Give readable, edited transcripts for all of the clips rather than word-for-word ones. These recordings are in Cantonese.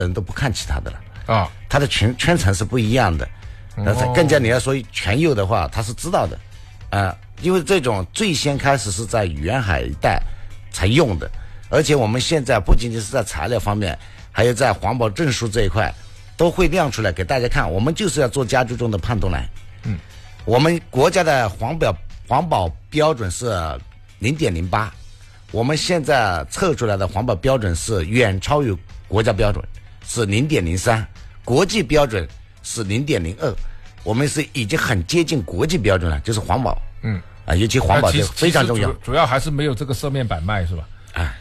人都不看其他的了啊， 他的圈层是不一样的。更加你要说全右的话，他是知道的，因为这种最先开始是在沿海一带才用的，而且我们现在不仅仅是在材料方面，还有在环保证书这一块，都会亮出来给大家看。我们就是要做家居中的判断来。我们国家的环保标准是0.08，我们现在测出来的环保标准是远超于国家标准，是0.03，国际标准是0.02，我们是已经很接近国际标准了，就是环保。尤其环保就非常重要。 主要还是没有这个色面板卖是吧？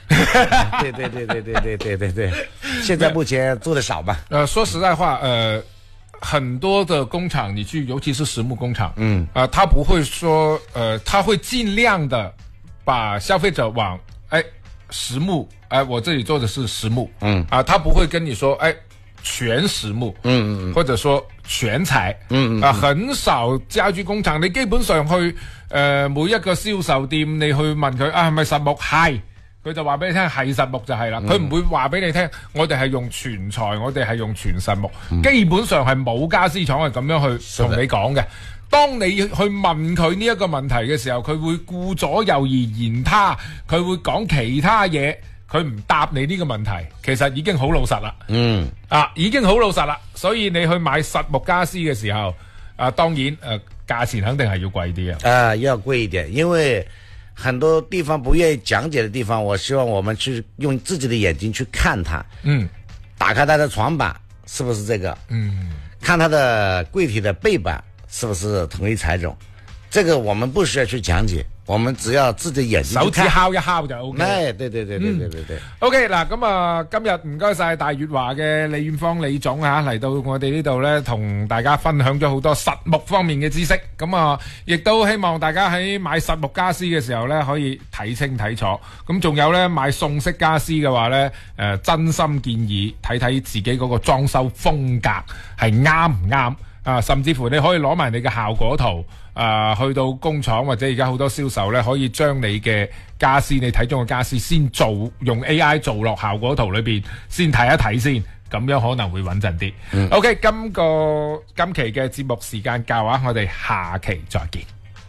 对，现在目前做的少吧。 说实在话，很多的工厂你去，尤其是实木工厂，他不会说，他会尽量的把消费者往实木，我这里做的是实木，他不会跟你说，全實木，或者說全材，很少家居工廠，你基本上去每一個銷售店，你去問佢係咪實木，係，佢就話俾你聽係實木就係啦，佢唔會話俾你聽我哋係用全材，我哋係用全實木，基本上係冇家私廠係咁樣去同你講嘅。當你去問佢呢一個問題嘅時候，佢會顧左右而言他，佢會講其他嘢。佢唔答你呢個問題，其實已經好老實啦。已經好老實啦。所以你去買實木家私嘅時候，當然價錢肯定係要貴啲啊。 要貴一點，因為很多地方不願意講解的地方，我希望我們去用自己的眼睛去看它。打開它的床板是不是這個？看它的櫃體的背板是不是同一材種？這個我們不需要去講解。我們只要自己眼睛手指敲一敲就 OK。 對。 OK 嗱，咁啊，今日唔該晒大粵華嘅李遠芳李總嚟到我哋呢度咧，同大家分享咗好多實木方面嘅知識。咁啊，亦都希望大家喺買實木家私嘅時候咧，可以睇清睇楚。咁仲有咧，買送式家私嘅話咧，真心建議睇睇自己嗰個裝修風格係啱唔啱。甚至乎你可以攞埋你嘅效果圖，去到工廠或者而家好多銷售咧，可以將你嘅家私，你睇中嘅家私先做，用 AI 做落效果圖裏邊，先睇一睇先，咁樣可能會穩陣啲。OK， 今期嘅節目時間夠啊，我哋下期再見。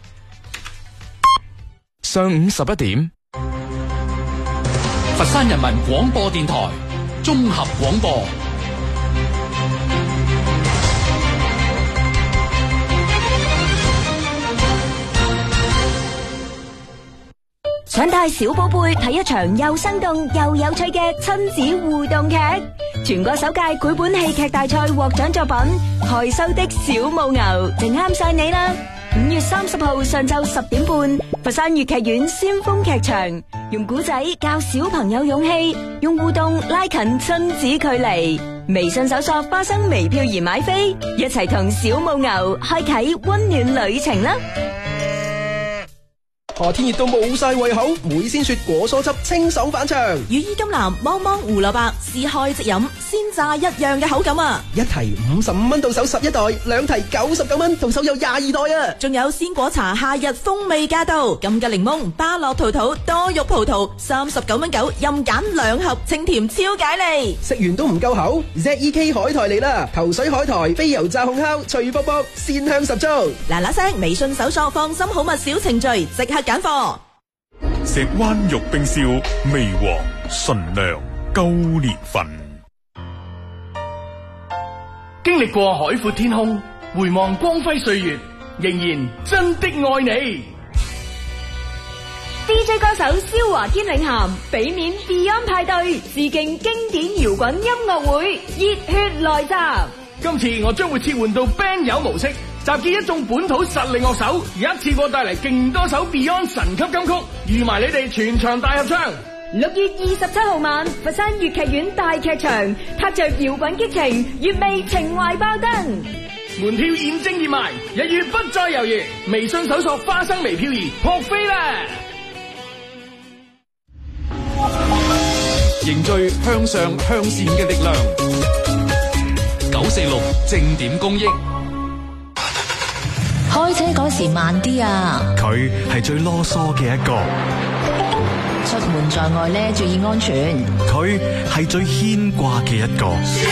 上午11點， 佛山人民廣播電台綜合廣播。 想帶小寶貝睇一場又生動又有趣嘅親子互動劇，全國首屆繪本戲劇大賽獲獎作品《害羞的小母牛》就啱晒你啦！5月30號上晝10點半，佛山粵劇院先鋒劇場，用古仔教小朋友勇氣，用互動拉近親子距離。微信搜索花生微票而買飛，一齊同小母牛開啟溫暖旅程啦！ 夏天熱到冇晒胃口，梅鮮雪果蔬汁清爽反腸， 羽衣甘藍芒芒胡蘿蔔試開即飲，鮮榨一樣嘅口感啊！ 一提55蚊到手11袋，兩提99蚊到手有22袋啊！ 仲有鮮果茶夏日風味駕到，金桔檸檬、巴樂桃桃、多肉葡萄39蚊9，任揀2盒，清甜超解膩。 食完都唔夠口 ，ZEK 海苔嚟啦！頭水海苔、非油炸烘烤，脆卜卜，鮮香十足。 嗱聲，微信搜索放心好物小程序，即刻揀貨。 石灣玉冰燒，味和純良高年份。 經歷過海闊天空，回望光輝歲月，仍然真的愛你。 DJ 歌手蕭華堅領銜，俾面 Beyond 派對，致敬經典搖滾音樂會，熱血來襲。 今次我將會切換到 band 友模式，集結一眾本土實力樂手，一次過帶嚟勁多首 Beyond 神級金曲，預埋你哋全場大合唱。 6月27號晚，佛山粵劇院大劇場，踏着搖滾激情，粵味情懷爆燈。 門票現正熱賣，一於不再猶豫，微信搜索花生微漂兒撲飛啦！ 凝聚向上向善嘅力量。946正點公益。 開車嗰時慢啲啊！ 佢係最囉嗦嘅一個。 出門在外咧，注意安全。 佢係最牽掛嘅一個。